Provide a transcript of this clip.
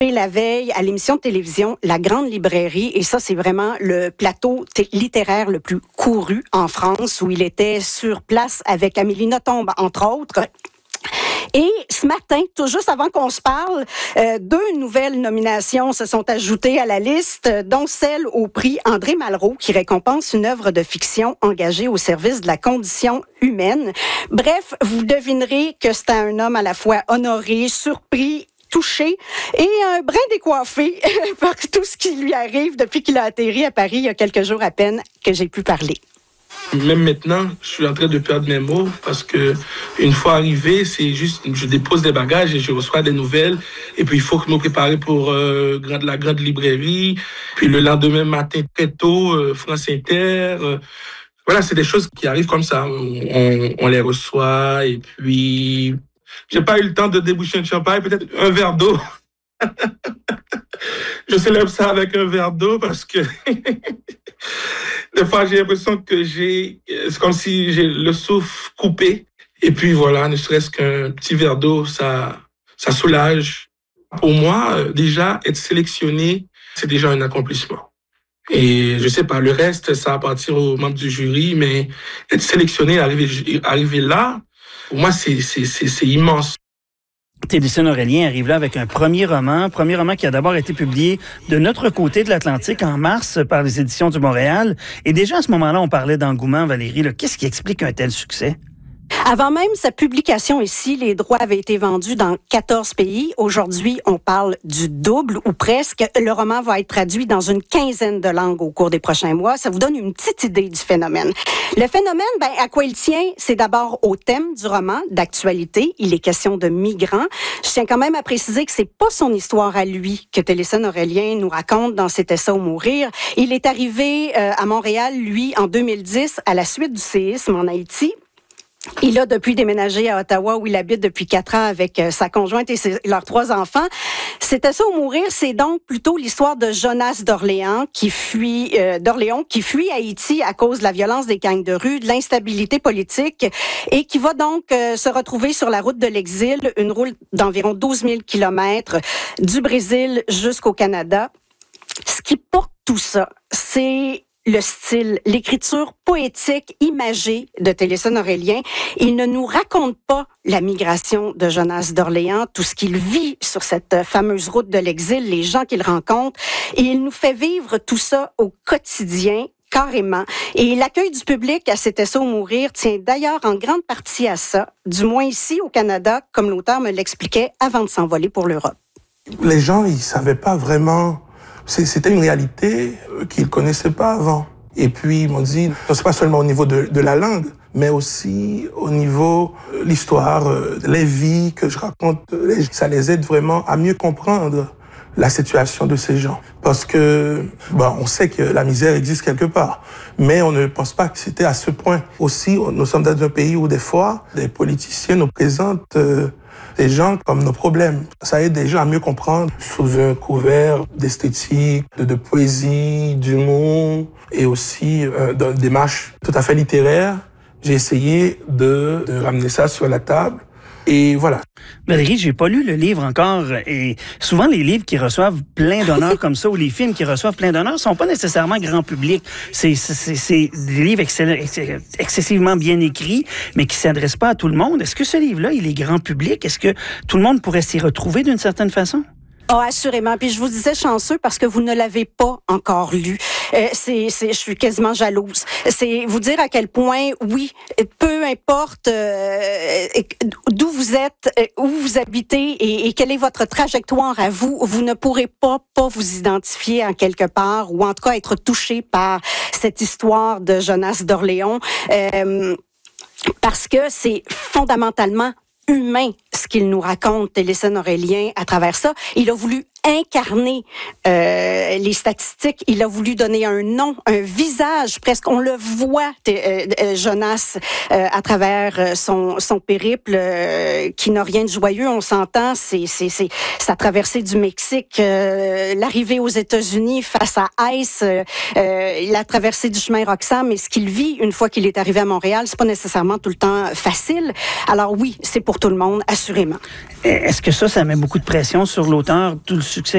participé la veille à l'émission de télévision La Grande Librairie, et ça, c'est vraiment le plateau littéraire le plus couru en France, où il était sur place avec Amélie Nothomb, entre autres. Et ce matin, tout juste avant qu'on se parle, 2 nouvelles nominations se sont ajoutées à la liste, dont celle au prix André Malraux, qui récompense une œuvre de fiction engagée au service de la condition humaine. Bref, vous devinerez que c'est un homme à la fois honoré, surpris, touché et un brin décoiffé par tout ce qui lui arrive depuis qu'il a atterri à Paris il y a quelques jours à peine que j'ai pu parler. Même maintenant, je suis en train de perdre mes mots parce que une fois arrivé, c'est juste, je dépose des bagages et je reçois des nouvelles. Et puis, il faut me préparer pour la grande librairie. Puis le lendemain matin, très tôt, France Inter. Voilà, c'est des choses qui arrivent comme ça. On les reçoit et puis... J'ai pas eu le temps de déboucher une champagne, peut-être un verre d'eau. Je célèbre ça avec un verre d'eau parce que des fois j'ai l'impression que c'est comme si j'ai le souffle coupé. Et puis voilà, ne serait-ce qu'un petit verre d'eau, ça soulage. Pour moi, déjà, être sélectionné, c'est déjà un accomplissement. Et je sais pas, le reste, ça appartient aux membres du jury, mais être sélectionné, arriver là, pour moi, c'est immense. Télésine Aurélien arrive là avec un premier roman qui a d'abord été publié de notre côté de l'Atlantique en mars par les éditions du Montréal. Et déjà à ce moment-là, on parlait d'engouement, Valérie. Là, qu'est-ce qui explique un tel succès? Avant même sa publication ici, les droits avaient été vendus dans 14 pays. Aujourd'hui, on parle du double ou presque. Le roman va être traduit dans une 15aine de langues au cours des prochains mois. Ça vous donne une petite idée du phénomène. Le phénomène, à quoi il tient? C'est d'abord au thème du roman, d'actualité. Il est question de migrants. Je tiens quand même à préciser que c'est pas son histoire à lui que Télésine Aurélien nous raconte dans C'était ça ou mourir. Il est arrivé à Montréal, lui, en 2010, à la suite du séisme en Haïti. Il a depuis déménagé à Ottawa où il habite depuis 4 ans avec sa conjointe et leurs 3 enfants. C'était ça ou mourir, c'est donc plutôt l'histoire de Jonas d'Orléans qui fuit Haïti à cause de la violence des gangs de rue, de l'instabilité politique et qui va donc se retrouver sur la route de l'exil, une route d'environ 12 000 kilomètres du Brésil jusqu'au Canada. Ce qui porte tout ça, c'est le style, l'écriture poétique, imagée de Télésine Aurélien. Il ne nous raconte pas la migration de Jonas d'Orléans, tout ce qu'il vit sur cette fameuse route de l'exil, les gens qu'il rencontre, et il nous fait vivre tout ça au quotidien, carrément. Et l'accueil du public à C'était ça ou mourir tient d'ailleurs en grande partie à ça, du moins ici au Canada, comme l'auteur me l'expliquait avant de s'envoler pour l'Europe. Les gens, ils savaient pas vraiment... C'était une réalité qu'ils connaissaient pas avant. Et puis, ils m'ont dit, c'est pas seulement au niveau de la langue, mais aussi au niveau de l'histoire, les vies que je raconte. Ça les aide vraiment à mieux comprendre la situation de ces gens. Parce que, on sait que la misère existe quelque part, mais on ne pense pas que c'était à ce point. Aussi, nous sommes dans un pays où des fois, des politiciens nous présentent des gens comme nos problèmes. Ça aide des gens à mieux comprendre sous un couvert d'esthétique, de poésie, d'humour et aussi d'une démarche tout à fait littéraire. J'ai essayé de ramener ça sur la table. Et voilà. Valérie, j'ai pas lu le livre encore et souvent les livres qui reçoivent plein d'honneurs comme ça ou les films qui reçoivent plein d'honneurs sont pas nécessairement grand public. C'est des livres excessivement bien écrits mais qui s'adressent pas à tout le monde. Est-ce que ce livre-là, il est grand public? Est-ce que tout le monde pourrait s'y retrouver d'une certaine façon? Ah, assurément. Puis je vous disais chanceux parce que vous ne l'avez pas encore lu. Je suis quasiment jalouse. C'est vous dire à quel point, oui, peu importe d'où vous êtes, où vous habitez et quelle est votre trajectoire à vous, vous ne pourrez pas vous identifier en quelque part ou en tout cas être touché par cette histoire de Jonas d'Orléans parce que c'est fondamentalement humain ce qu'il nous raconte, Télésine Aurélien, à travers ça. Il a voulu incarner les statistiques. Il a voulu donner un nom, un visage presque. On le voit, Jonas, à travers son périple qui n'a rien de joyeux. On s'entend, c'est sa traversée du Mexique, l'arrivée aux États-Unis face à Ice, la traversée du chemin Roxham. Mais ce qu'il vit une fois qu'il est arrivé à Montréal, c'est pas nécessairement tout le temps facile. Alors oui, c'est pour tout le monde, assurément. Est-ce que ça met beaucoup de pression sur l'auteur, tout